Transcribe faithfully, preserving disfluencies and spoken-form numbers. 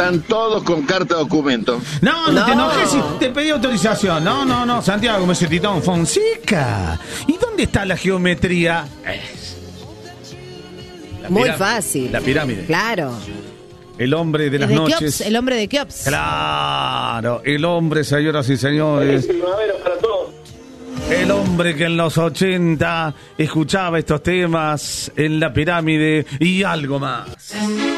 están todos con carta de documento. No, no, No. te enojes si te pedí autorización. No, no, no, Santiago, me dice Titón Fonseca. ¿Y dónde está la geometría? La Muy pirámide. fácil. La pirámide. Claro. El hombre de las de noches. Keops, el hombre de Keops. Claro, el hombre, señoras y señores. Primavera para todos. El hombre que en los ochenta escuchaba estos temas en la pirámide y algo más.